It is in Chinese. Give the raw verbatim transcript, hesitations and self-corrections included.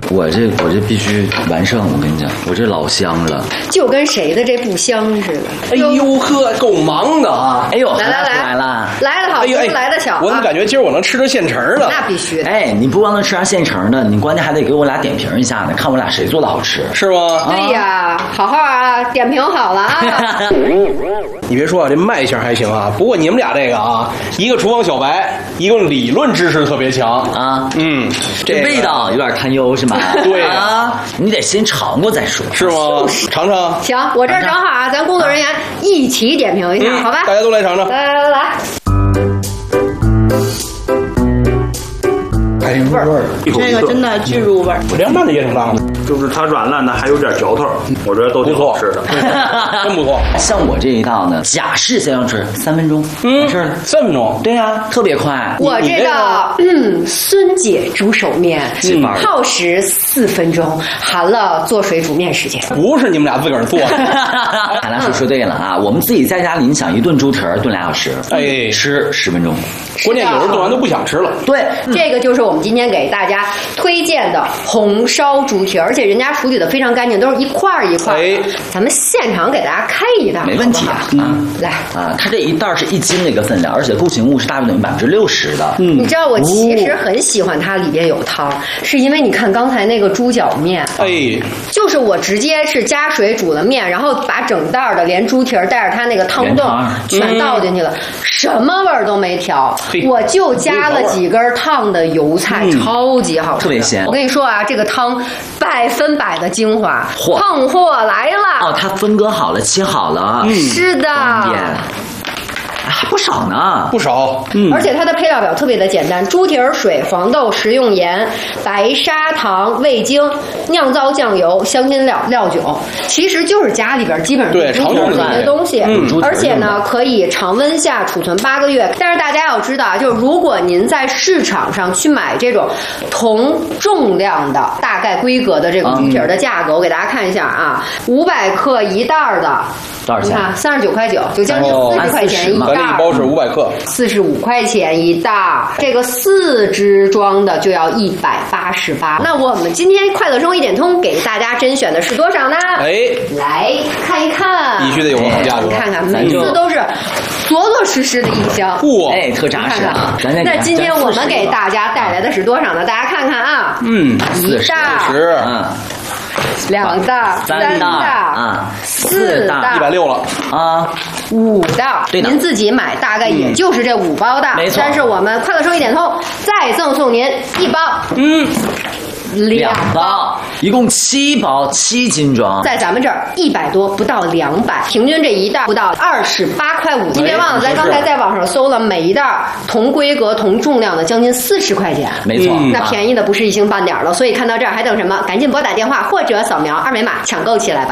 我这我这必须完胜，我跟你讲，我这老香了， 就跟谁的这不香似的。 哎呦呵，够忙的啊！ 哎呦， 来来来来了， 来的好， 哎呦，哎， 来的巧。 我怎么感觉今儿我能吃着现成的？ 那必须的。 哎，你不光能吃上现成的，你关键还得给我俩点评一下呢，看我俩谁做的好吃， 是吗？ 对呀，好好啊，点评好了啊。 你别说啊，这卖相还行啊。不过你们俩这个啊，一个厨房小白，一个理论知识特别强啊。 嗯， 这味道有点堪忧是吗？ 对啊，你得先尝过再说， 是吗？尝尝。 行，我这儿正好啊，咱工作人员一起点评一下， 嗯、 好吧？ 大家都来尝尝。 来来来来。 还是味儿， 这个真的巨入味儿。 凉拌的也挺大的， 就是它软烂的，还有点嚼头，我觉得都挺好吃的， 真不错。 像我这一道呢，假式香香椿，三分钟，嗯，完事了， 三分钟， 对呀、啊，特别快。 我这个嗯孙姐煮手面， 嗯、 耗时四分钟，含了做水煮面时间。 不是你们俩自个儿做的。 海兰叔说对了啊，我们自己在家里，你想一炖猪蹄儿炖俩小时， 哎， 吃十分钟。 关键有时候炖完都不想吃了。 对，嗯、这个就是我们今天给大家推荐的红烧猪蹄，而且人家处理的非常干净，都是一块儿一块儿。哎，咱们现场给大家开一袋， 没问题啊。 嗯、 啊， 来啊，它这一袋是一斤的一个分量，而且固形物是大约等于百分之六十的。 嗯，你知道我其实很喜欢它里边有汤，哦、是因为你看刚才那个猪脚面， 哎， 就是我直接是加水煮了面，然后把整袋的连猪蹄儿带着它那个汤冻全倒进去了，嗯、什么味儿都没调。我就加了几根烫的油菜，嗯、超级好吃， 特别鲜。 我跟你说啊，这个汤百分百的精华，碰货来了。 哦，它分割好了，切好了。 嗯，是的。 还不少呢， 不少。 嗯，而且它的配料表特别的简单：猪蹄儿水、黄豆、食用盐、白砂糖、味精、酿造酱油、香辛料、料酒，其实就是家里边基本上对常用的这些东西。 嗯， 而且呢，可以常温下储存八个月。但是大家要知道啊，就是如果您在市场上去买这种同重量的大概规格的这个猪蹄儿的价格，嗯、我给大家看一下啊，五百克一袋的。 多少钱？ 你看，三十九块九，就将近四十块钱一袋。 咱这一包是五百克， 四十五块钱一袋。这个四支装的就要一百八十八。那我们今天快乐生活一点通给大家甄选的是多少呢？ 哎， 来看一看， 必须得有个好价格。 你看看，每次都是着着实实的一箱， 哇， 哎，特扎实啊！ 那今天我们给大家带来的是多少呢？大家看看啊， 嗯， 一袋， 十， 嗯。 两袋，三袋啊， 四袋， 一百六了啊，五袋。 对的， 您自己买大概也就是这五包的， 没错。 但是我们快乐生活一点通再赠送您一包， 嗯， 两包， 一共七包，七斤装， 在咱们这儿一百多，不到两百，平均这一袋不到二十八块五。您别忘了，咱刚才在网上搜了，每一袋同规格、同重量的，将近四十块钱， 没错， 那便宜的不是一星半点了。所以看到这儿还等什么？赶紧拨打电话或者扫描二维码抢购起来吧。